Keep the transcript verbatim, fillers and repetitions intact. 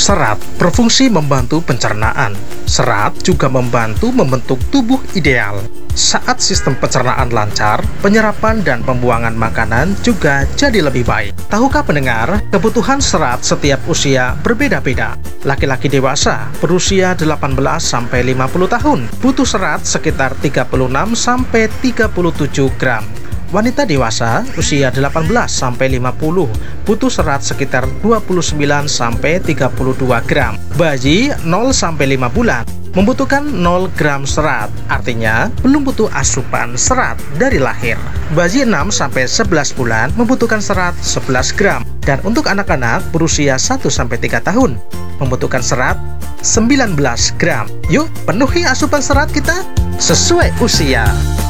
Serat berfungsi membantu pencernaan. Serat juga membantu membentuk tubuh ideal. Saat sistem pencernaan lancar, penyerapan dan pembuangan makanan juga jadi lebih baik. Tahukah pendengar, kebutuhan serat setiap usia berbeda-beda. Laki-laki dewasa berusia delapan belas sampai lima puluh tahun butuh serat sekitar tiga puluh enam sampai tiga puluh tujuh gram. Wanita dewasa usia delapan belas sampai lima puluh butuh serat sekitar dua puluh sembilan sampai tiga puluh dua gram. Bayi nol sampai lima bulan membutuhkan nol gram serat, artinya belum butuh asupan serat dari lahir. Bayi enam sampai sebelas bulan membutuhkan serat sebelas gram, dan untuk anak-anak berusia satu sampai tiga tahun membutuhkan serat sembilan belas gram. Yuk, penuhi asupan serat kita sesuai usia.